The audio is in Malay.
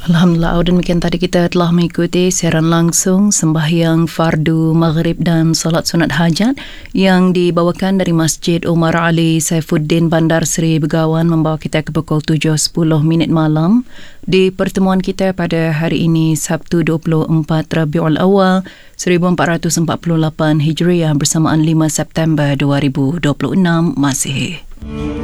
Alhamdulillah, demikian tadi kita telah mengikuti siaran langsung sembahyang fardu maghrib dan solat sunat hajat yang dibawakan dari Masjid Omar Ali Saifuddin Bandar Seri Begawan, membawa kita ke pukul 7.10 malam di pertemuan kita pada hari ini Sabtu 24 Rabiul Awal 1448 Hijriah bersamaan 5 September 2026 Masihi.